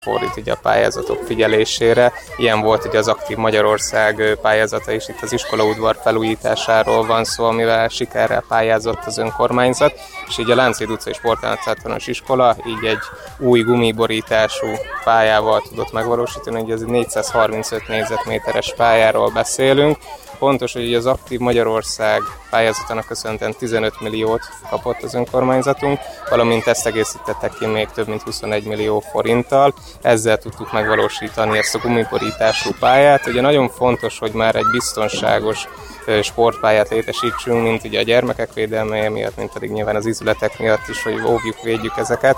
fordít ugye a pályázatok figyelésére. Ilyen volt ugye az Aktív Magyarország pályázata is, itt az iskolaudvar felújításáról van szó, amivel sikerrel pályázott az önkormányzat, és így a Lánchíd utcai sportáltalános iskola így egy új gumiborítású pályával tudott megvalósítani, ugye ez egy 435 négyzetméteres pályáról beszélünk. Pontos, hogy az Aktív Magyarország pályázatának köszönhetően 15 milliót kapott az önkormányzatunk, valamint ezt egészítettek ki még több mint 21 millió forinttal. Ezzel tudtuk megvalósítani ezt a gumiborítású pályát. Ugye nagyon fontos, hogy már egy biztonságos sportpályát létesítsünk, mint ugye a gyermekek védelme miatt, mint pedig nyilván az izületek miatt is, hogy óvjuk, védjük ezeket.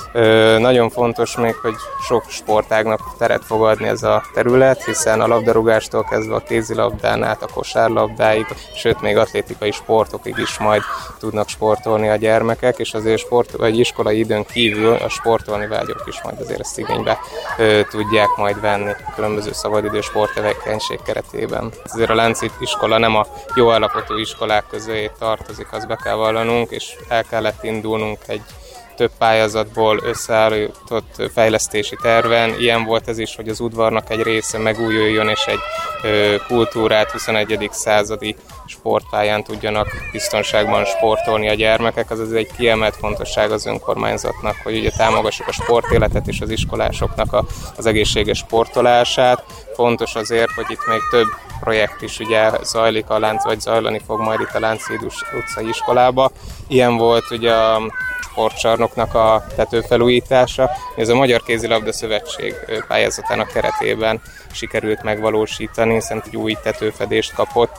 Nagyon fontos még, hogy sok sportágnak teret fog adni ez a terület, hiszen a labdarúgástól kezdve a kézilabdán át a kosárlabdáig, sőt még atlétikai sportokig is majd tudnak sportolni a gyermekek, és azért vagy iskolai időn kívül a sportolni vágyók is majd azért ezt igénybe tudják majd venni a különböző szabadidő sporttevékenység keretében. Azért a Lánchíd iskola nem a jó állapotú iskolák közé tartozik, azt be kell vallanunk, és el kellett indulnunk egy több pályázatból összeállított fejlesztési terven. Ilyen volt ez is, hogy az udvarnak egy része megújuljon, és egy kultúrát 21. századi sportpályán tudjanak biztonságban sportolni a gyermekek. Az egy kiemelt fontosság az önkormányzatnak, hogy ugye támogassuk a sportéletet és az iskolásoknak az egészséges sportolását. Fontos azért, hogy itt még több projekt is ugye zajlik vagy zajlani fog majd itt a Lánchíd utcai iskolába. Ilyen volt ugye a sportcsarnoknak a tetőfelújítása. Ez a Magyar Kézilabda Szövetség pályázatának keretében sikerült megvalósítani, hiszen egy új tetőfedést kapott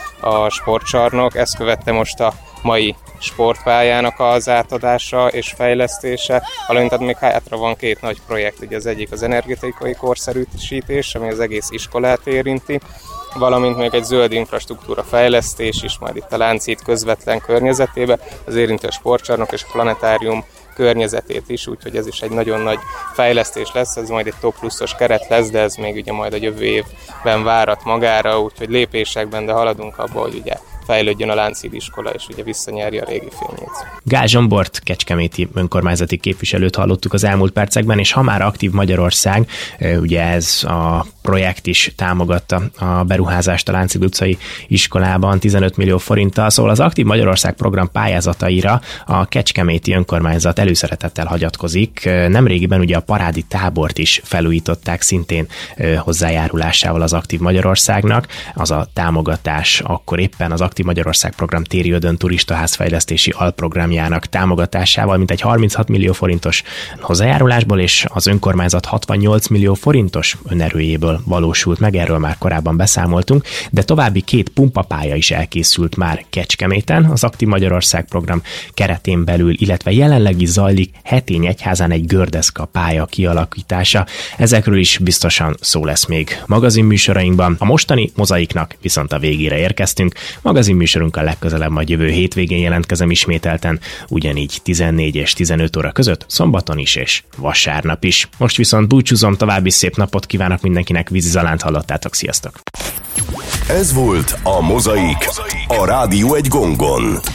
a sportcsarnok. Ezt követte most a mai sportpályának az átadása és fejlesztése, valamint még hátra van két nagy projekt, ugye az egyik az energetikai korszerűsítés, ami az egész iskolát érinti, valamint még egy zöld infrastruktúra fejlesztés is majd itt a Lánchíd közvetlen környezetébe, az érinti a sportcsarnok és a planetárium környezetét is, úgyhogy ez is egy nagyon nagy fejlesztés lesz, ez majd egy top pluszos keret lesz, de ez még ugye majd a jövő évben várat magára, úgyhogy lépésekben, de haladunk abba, hogy ugye fejlődjön a Lánchíd iskola, és ugye visszanyerje a régi fényét. Gál Zsombort, kecskeméti önkormányzati képviselőt hallottuk az elmúlt percekben, és ha már Aktív Magyarország, ugye ez a projekt is támogatta a beruházást a Lánchíd utcai iskolában 15 millió forinttal, szóval az Aktív Magyarország program pályázataira a kecskeméti önkormányzat előszeretettel hagyatkozik. Nemrégiben ugye a parádi tábort is felújították szintén hozzájárulásával az Aktív Magyarországnak. Az a támogatás akkor éppen az Aktív Magyarország program téri ödön turistaházfejlesztési alprogramjának támogatásával, mint egy 36 millió forintos hozzájárulásból, és az önkormányzat 68 millió forintos önerőjéből valósult meg, erről már korábban beszámoltunk, de további 2 pumpapálya is elkészült már Kecskeméten, az Aktív Magyarország program keretén belül, illetve jelenleg is zajlik Hetény-Egyházán egy gördeszka pálya kialakítása. Ezekről is biztosan szó lesz még magazinműsorainkban. A mostani mozaiknak viszont a végére érkeztünk. Magazinműsorunkkal legközelebb majd jövő hétvégén jelentkezem ismételten, ugyanígy 14 és 15 óra között, szombaton is és vasárnap is. Most viszont búcsúzom, további szép napot kívánok mindenkinek, Vízi Zalánt hallottátok, sziasztok! Ez volt a Mozaik, a Rádió egy gongon.